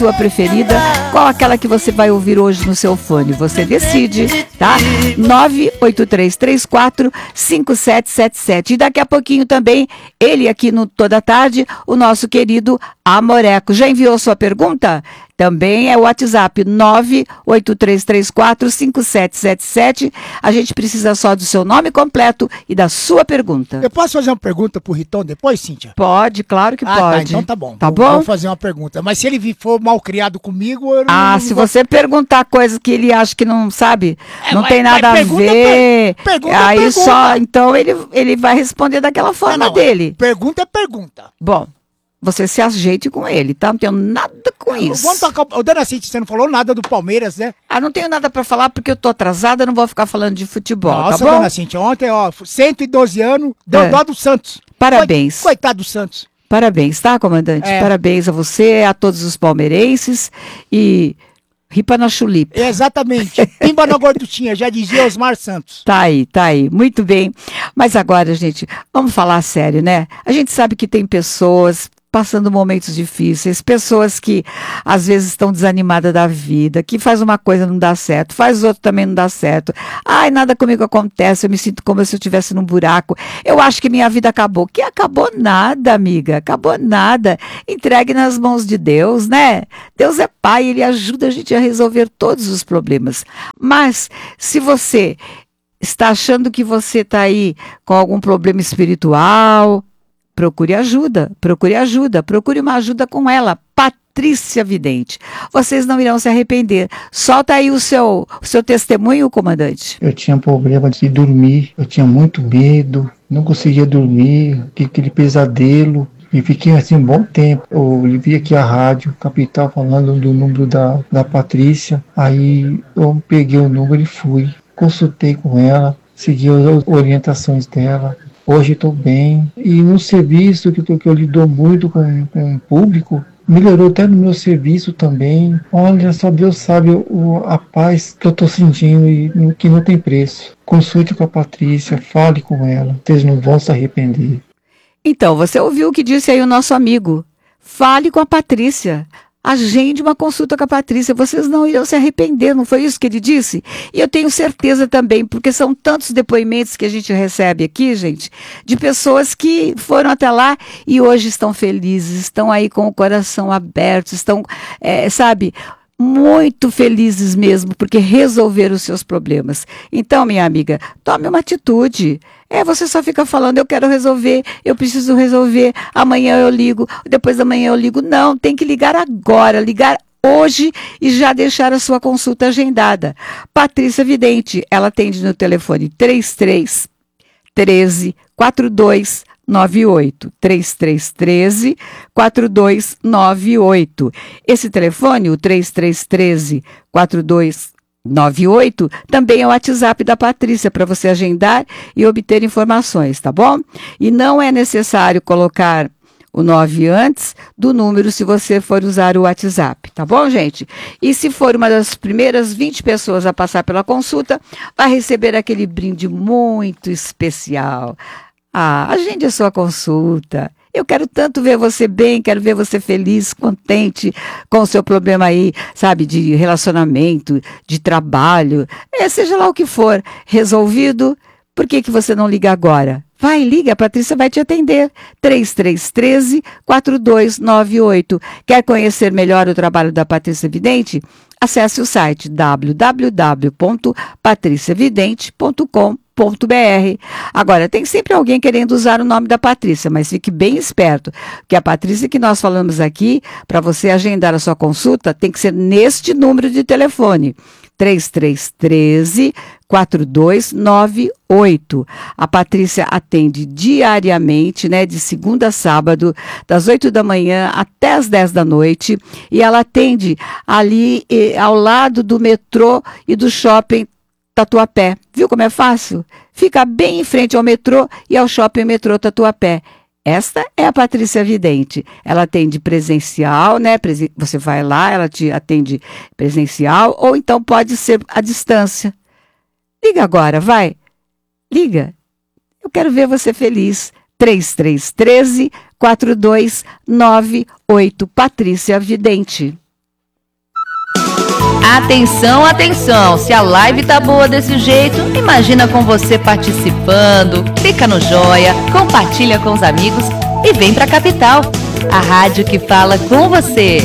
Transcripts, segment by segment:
sua preferida, qual aquela que você vai ouvir hoje no seu fone? Você decide, tá? 983345777. E daqui a pouquinho também, ele aqui no Toda Tarde, o nosso querido Amoreco. Já enviou sua pergunta? Também é o WhatsApp 983345777. A gente precisa só do seu nome completo e da sua pergunta. Eu posso fazer uma pergunta pro Riton depois, Cíntia? Pode, claro que pode. Tá, então tá bom. Tá bom? Vou fazer uma pergunta. Mas se ele for mal criado comigo, eu não... se você perguntar coisas que ele acha que não sabe, não tem nada a ver. Aí só, então ele vai responder daquela forma dele. Pergunta é pergunta. Bom. Você se ajeite com ele, tá? Não tenho nada com isso. Vamos tocar. Dona Cíntia, você não falou nada do Palmeiras, né? Não tenho nada pra falar porque eu tô atrasada, não vou ficar falando de futebol, Nossa, tá bom? Dona Cíntia, ontem, 112 anos, deu dó do Santos. Parabéns. Coitado do Santos. Parabéns, tá, comandante? Parabéns a você, a todos os palmeirenses e... ripa na chulipa. Exatamente. Pimba na gorduchinha, já dizia Osmar Santos. Tá aí. Muito bem. Mas agora, gente, vamos falar sério, né? A gente sabe que tem pessoas passando momentos difíceis, pessoas que às vezes estão desanimadas da vida, que faz uma coisa não dá certo, faz outra também não dá certo. Ai, nada comigo acontece, eu me sinto como se eu estivesse num buraco. Eu acho que minha vida acabou. Que acabou nada, amiga, acabou nada. Entregue nas mãos de Deus, né? Deus é Pai, Ele ajuda a gente a resolver todos os problemas. Mas, se você está achando que você está aí com algum problema espiritual, procure uma ajuda com ela, Patrícia Vidente. Vocês não irão se arrepender. Solta aí o seu testemunho, comandante. Eu tinha problema de dormir, eu tinha muito medo, não conseguia dormir, aquele pesadelo. E fiquei assim um bom tempo. Eu vi aqui a rádio Capital falando do número da Patrícia. Aí eu peguei o número e fui. Consultei com ela, segui as orientações dela. Hoje estou bem. E no serviço que eu lido muito com o público, melhorou até no meu serviço também. Olha, só Deus sabe a paz que eu estou sentindo e que não tem preço. Consulte com a Patrícia, fale com ela. Vocês não vão se arrepender. Então, você ouviu o que disse aí o nosso amigo. Fale com a Patrícia. Agende uma consulta com a Patrícia, vocês não irão se arrepender, não foi isso que ele disse? E eu tenho certeza também, porque são tantos depoimentos que a gente recebe aqui, gente, de pessoas que foram até lá e hoje estão felizes, estão aí com o coração aberto, estão, muito felizes mesmo, porque resolveram os seus problemas. Então, minha amiga, tome uma atitude. Você só fica falando, eu quero resolver, eu preciso resolver, amanhã eu ligo, depois da manhã eu ligo. Não, tem que ligar agora, ligar hoje e já deixar a sua consulta agendada. Patrícia Vidente, ela atende no telefone 33 13 42 98 3313 4298. Esse telefone, o 3313 4298, também é o WhatsApp da Patrícia para você agendar e obter informações, tá bom? E não é necessário colocar o 9 antes do número se você for usar o WhatsApp, tá bom, gente? E se for uma das primeiras 20 pessoas a passar pela consulta, vai receber aquele brinde muito especial. Agende a sua consulta. Eu quero tanto ver você bem, quero ver você feliz, contente com o seu problema aí, sabe, de relacionamento, de trabalho, seja lá o que for, resolvido. Por que você não liga agora? Vai, liga, a Patrícia vai te atender. 3313 4298. Quer conhecer melhor o trabalho da Patrícia Vidente? Acesse o site www.patriciavidente.com.br. Agora, tem sempre alguém querendo usar o nome da Patrícia, mas fique bem esperto, que a Patrícia que nós falamos aqui, para você agendar a sua consulta, tem que ser neste número de telefone, 3313 4298. A Patrícia atende diariamente, de segunda a sábado, das 8 da manhã até as 10 da noite, e ela atende ali ao lado do metrô e do shopping Tatuapé. Viu como é fácil? Fica bem em frente ao metrô e ao shopping metrô Tatuapé. Esta é a Patrícia Vidente. Ela atende presencial, Você vai lá, ela te atende presencial, ou então pode ser à distância. Liga agora, vai. Liga. Eu quero ver você feliz. 3313 4298. Patrícia Vidente. Atenção, atenção! Se a live tá boa desse jeito, imagina com você participando. Clica no joia, compartilha com os amigos e vem pra Capital, a rádio que fala com você.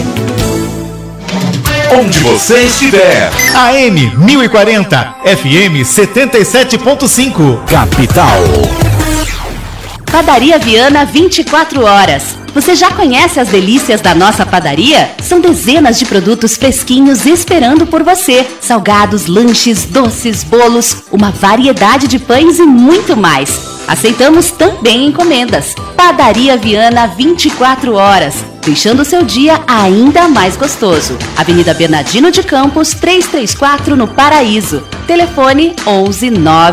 Onde você estiver. AM 1040, FM 77.5. Capital. Padaria Viana 24 horas. Você já conhece as delícias da nossa padaria? São dezenas de produtos fresquinhos esperando por você. Salgados, lanches, doces, bolos, uma variedade de pães e muito mais. Aceitamos também encomendas. Padaria Viana 24 horas. Deixando o seu dia ainda mais gostoso. Avenida Bernardino de Campos, 334 no Paraíso. Telefone 11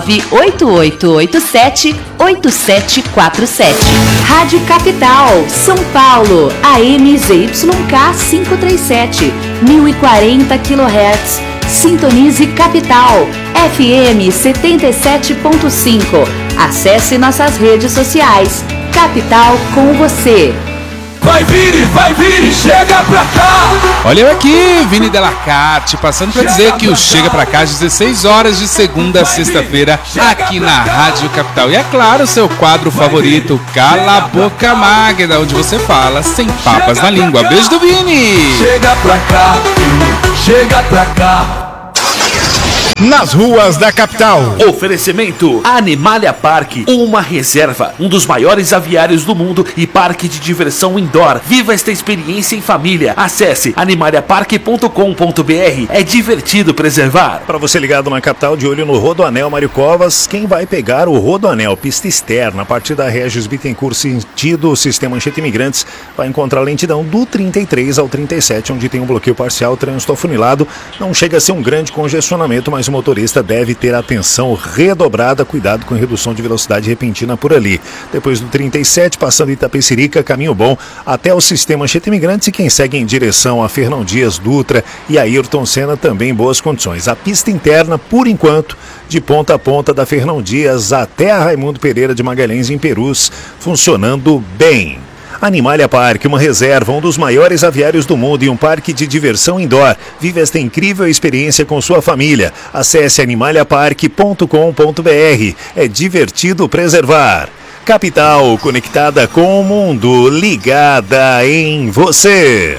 98887 8747. Rádio Capital, São Paulo, AMZYK 537, 1040 kHz. Sintonize Capital, FM 77.5. Acesse nossas redes sociais. Capital com você. Vai vir, chega pra cá! Olha eu aqui, Vini Delacarte, passando pra dizer que o Chega Pra Cá às 16 horas de segunda a sexta-feira aqui na Rádio Capital. E é claro, seu quadro favorito, Cala a Boca Magda, onde você fala sem papas na língua. Beijo do Vini! Chega pra cá, chega pra cá. Nas ruas da capital. Oferecimento Animalia Park, uma reserva, um dos maiores aviários do mundo e parque de diversão indoor. Viva esta experiência em família. Acesse animaliapark.com.br. É divertido preservar. Para você ligado na capital, de olho no Rodoanel Mário Covas, quem vai pegar o Rodoanel, pista externa, a partir da Regis Bittencourt sentido Sistema Anchieta Imigrantes, vai encontrar lentidão do 33 ao 37, onde tem um bloqueio parcial, trânsito afunilado. Não chega a ser um grande congestionamento, mas o motorista deve ter atenção redobrada, cuidado com redução de velocidade repentina por ali. Depois do 37, passando Itapecerica, caminho bom até o Sistema Anchieta Imigrantes, e quem segue em direção a Fernão Dias Dutra e Ayrton Senna também em boas condições. A pista interna, por enquanto, de ponta a ponta da Fernão Dias até a Raimundo Pereira de Magalhães em Perus, funcionando bem. Animalia Park, uma reserva, um dos maiores aviários do mundo e um parque de diversão indoor. Vive esta incrível experiência com sua família. Acesse animaliapark.com.br. É divertido preservar. Capital, conectada com o mundo, ligada em você.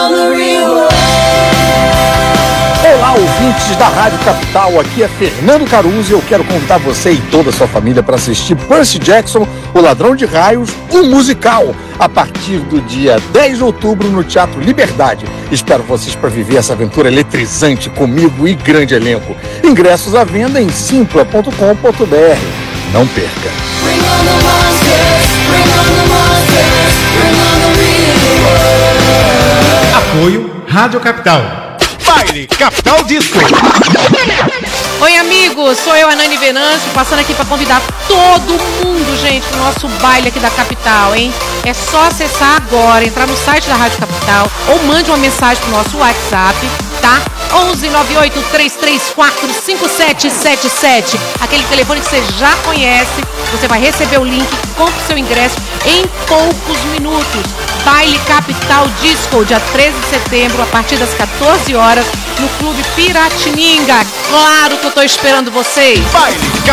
Olá, ouvintes da Rádio Capital, aqui é Fernando Caruso e eu quero convidar você e toda a sua família para assistir Percy Jackson, O Ladrão de Raios, um musical, a partir do dia 10 de outubro no Teatro Liberdade. Espero vocês para viver essa aventura eletrizante comigo e grande elenco. Ingressos à venda em simpla.com.br. Não perca. Apoio Rádio Capital. Baile Capital Disco. Oi, amigos, sou eu, a Nani Venâncio, passando aqui para convidar todo mundo, gente, pro nosso baile aqui da Capital, hein? É só acessar agora, entrar no site da Rádio Capital ou mande uma mensagem pro nosso WhatsApp, tá? 11 98 334 5777. Aquele telefone que você já conhece. Você vai receber o link, compre o seu ingresso em poucos minutos. Baile Capital Disco, dia 13 de setembro, a partir das 14 horas, no Clube Piratininga. Claro que eu tô esperando vocês. Baile